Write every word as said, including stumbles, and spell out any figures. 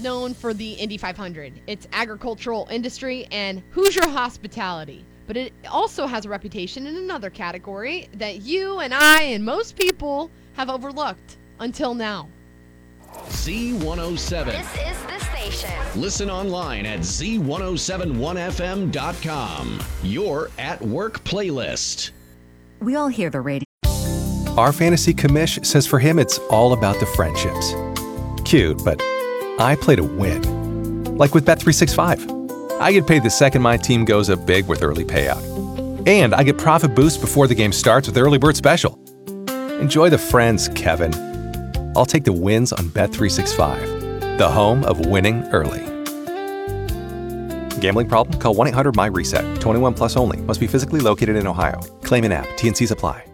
known for the Indy five hundred, its agricultural industry, and Hoosier hospitality. But it also has a reputation in another category that you and I and most people have overlooked until now. Z one oh seven. This is the station. Listen online at Z ten seventy-one F M dot com. Your at work playlist. We all hear the radio. Our fantasy commish says for him it's all about the friendships. Cute, but I play to win. Like with Bet three sixty-five. I get paid the second my team goes up big with early payout. And I get profit boost before the game starts with Early Bird Special. Enjoy the friends, Kevin. I'll take the wins on Bet three sixty-five, the home of winning early. Gambling problem? Call one eight hundred M Y RESET. twenty-one plus only. Must be physically located in Ohio. Claim in app. T N Cs apply.